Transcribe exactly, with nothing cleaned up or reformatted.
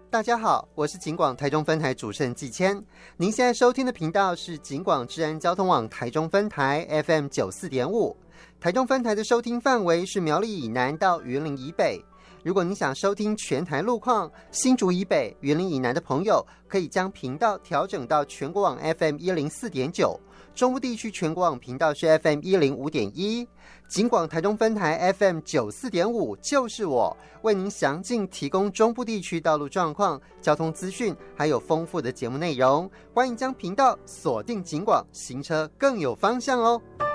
大家好，我是警广台中分台主持人季谦。您现在收听的频道是警广治安交通网台中分台 F M 九四点五。台中分台的收听范围是苗栗以南到云林以北。如果你想收听全台路况，新竹以北、云林以南的朋友可以将频道调整到全国网 F M 一零四点九，中部地区全国网频道是 F M 一零五点一。警广台中分台 F M 九四点五就是我，为您详尽提供中部地区道路状况、交通资讯，还有丰富的节目内容。欢迎将频道锁定警广，行车更有方向哦。